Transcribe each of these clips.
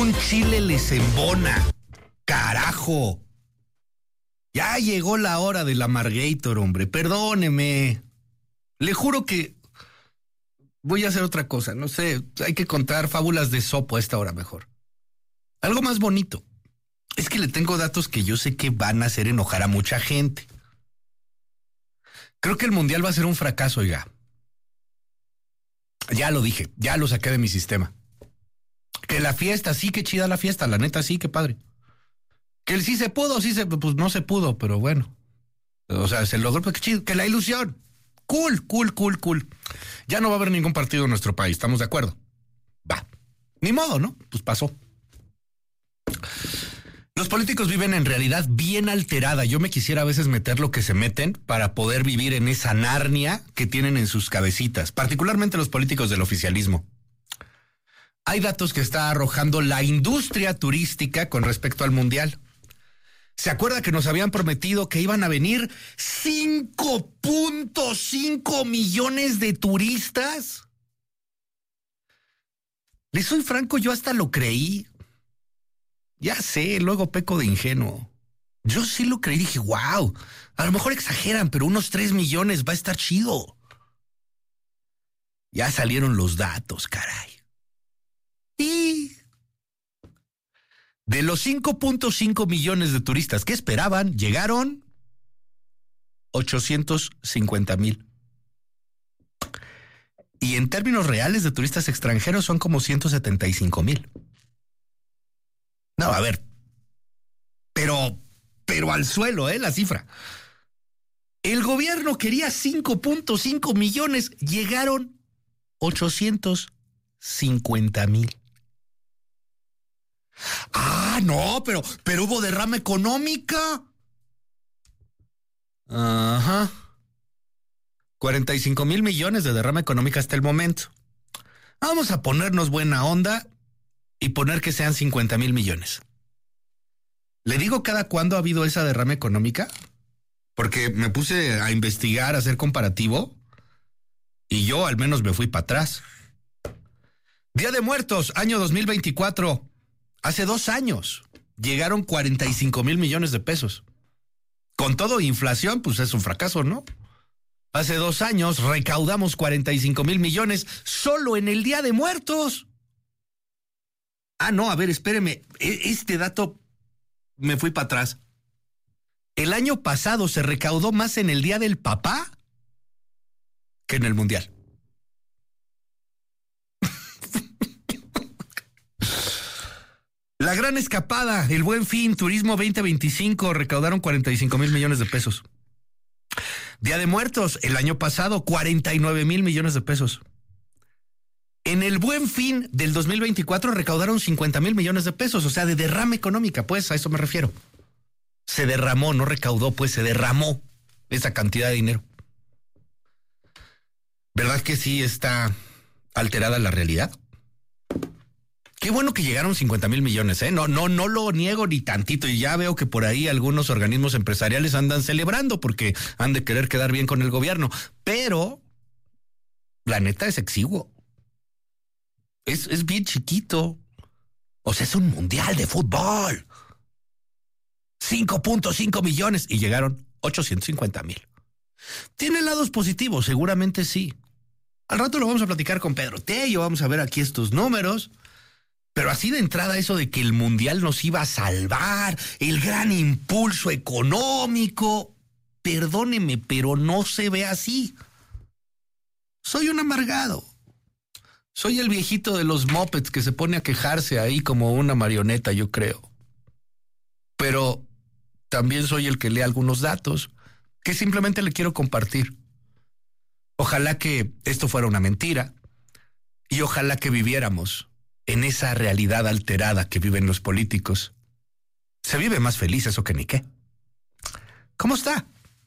Un chile les embona. Carajo. Ya llegó la hora del Amargator, hombre. Perdóneme. Le juro que voy a hacer otra cosa. No sé, hay que contar fábulas de Esopo a esta hora mejor. Algo más bonito. Es que le tengo datos que yo sé que van a hacer enojar a mucha gente. Creo que el Mundial va a ser un fracaso, oiga. Ya lo dije, ya lo saqué de mi sistema. Que la fiesta, sí, qué chida la fiesta, la neta, sí, qué padre. Que el sí se pudo, pues no se pudo, pero bueno. O sea, se logró, pues qué chido, que la ilusión. Cool. Ya no va a haber ningún partido en nuestro país, ¿estamos de acuerdo? Va. Ni modo, ¿no? Pues pasó. Los políticos viven en realidad bien alterada. Yo me quisiera a veces meter lo que se meten para poder vivir en esa Narnia que tienen en sus cabecitas, particularmente los políticos del oficialismo. Hay datos que está arrojando la industria turística con respecto al Mundial. ¿Se acuerda que nos habían prometido que iban a venir 5.5 millones de turistas? Les soy franco, yo hasta lo creí. Ya sé, luego peco de ingenuo. Yo sí lo creí, dije, wow, a lo mejor exageran, pero unos 3 millones va a estar chido. Ya salieron los datos, caray. Y de los 5.5 millones de turistas que esperaban, llegaron 850,000. Y en términos reales de turistas extranjeros son como 175,000. No, a ver, pero al suelo, la cifra. El gobierno quería 5.5 millones, llegaron 850,000. Ah, no, pero hubo derrama económica. Ajá. 45,000 millones de derrama económica hasta el momento. Vamos a ponernos buena onda y poner que sean 50,000 millones. ¿Le digo cada cuándo ha habido esa derrama económica? Porque me puse a investigar, a hacer comparativo, y yo al menos me fui para atrás. Día de Muertos, año 2024. Hace 2 años llegaron 45,000 millones de pesos. Con todo inflación, pues es un fracaso, ¿no? Hace 2 años recaudamos 45,000 millones solo en el Día de Muertos. Ah, no, a ver, espéreme. Este dato me fui para atrás. El año pasado se recaudó más en el Día del Papá que en el Mundial. La Gran Escapada, el Buen Fin, Turismo 2025, recaudaron 45,000 millones de pesos. Día de Muertos, el año pasado, 49,000 millones de pesos. En el Buen Fin del 2024 recaudaron 50,000 millones de pesos, o sea, de derrama económica, pues a eso me refiero. Se derramó, no recaudó, pues se derramó esa cantidad de dinero. ¿Verdad que sí está alterada la realidad? Qué bueno que llegaron 50,000 millones, ¿eh? No lo niego ni tantito, y ya veo que por ahí algunos organismos empresariales andan celebrando porque han de querer quedar bien con el gobierno, pero la neta es exiguo. Es bien chiquito. O sea, es un mundial de fútbol. 5.5 millones y llegaron 850,000. ¿Tiene lados positivos? Seguramente sí. Al rato lo vamos a platicar con Pedro Tello, vamos a ver aquí estos números. Pero así de entrada eso de que el mundial nos iba a salvar, el gran impulso económico, perdóneme, pero no se ve así. Soy un amargado. Soy el viejito de los mopeds que se pone a quejarse ahí como una marioneta, yo creo. Pero también soy el que lee algunos datos que simplemente le quiero compartir. Ojalá que esto fuera una mentira y ojalá que viviéramos en esa realidad alterada que viven los políticos. Se vive más feliz eso que ni qué. ¿Cómo está?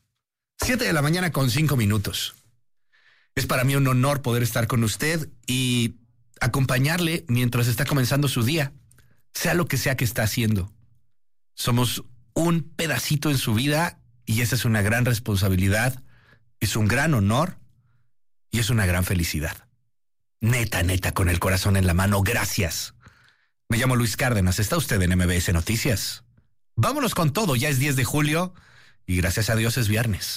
7:05 a.m. Es para mí un honor poder estar con usted y acompañarle mientras está comenzando su día, sea lo que sea que está haciendo. Somos un pedacito en su vida y esa es una gran responsabilidad, es un gran honor y es una gran felicidad. Neta, con el corazón en la mano, gracias. Me llamo Luis Cárdenas, está usted en MBS Noticias. Vámonos con todo, ya es 10 de julio y gracias a Dios es viernes.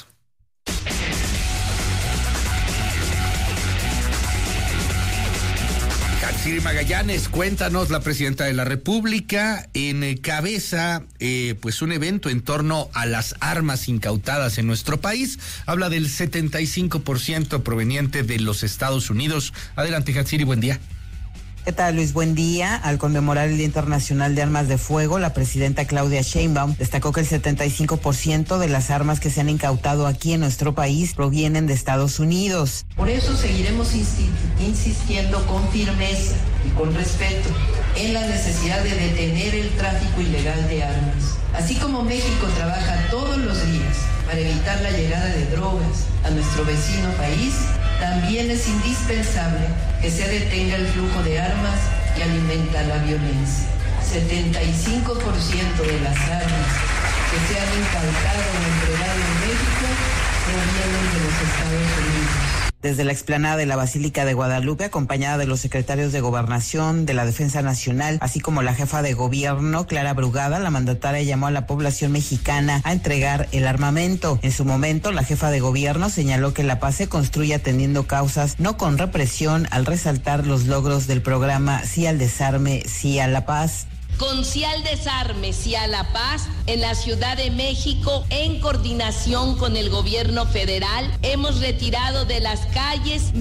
Hatsiri Magallanes, cuéntanos, la presidenta de la República encabeza pues un evento en torno a las armas incautadas en nuestro país. Habla del 75% proveniente de los Estados Unidos. Adelante, Hatsiri, buen día. ¿Qué tal, Luis? Buen día. Al conmemorar el Día Internacional de Armas de Fuego, la presidenta Claudia Sheinbaum destacó que el 75% de las armas que se han incautado aquí en nuestro país provienen de Estados Unidos. Por eso seguiremos insistiendo con firmeza y con respeto en la necesidad de detener el tráfico ilegal de armas. Así como México trabaja todos los días para evitar la llegada de drogas a nuestro vecino país, también es indispensable que se detenga el flujo de armas que alimenta la violencia. 75% de las armas que se han incautado o entregado en México provienen de los Estados Unidos. Desde la explanada de la Basílica de Guadalupe, acompañada de los secretarios de Gobernación, de la Defensa Nacional, así como la jefa de gobierno, Clara Brugada, la mandataria llamó a la población mexicana a entregar el armamento. En su momento, la jefa de gobierno señaló que la paz se construye atendiendo causas, no con represión, al resaltar los logros del programa Sí al Desarme, Sí a la Paz. Con Sí al Desarme, Sí a la Paz, en la Ciudad de México, en coordinación con el gobierno federal, hemos retirado de las calles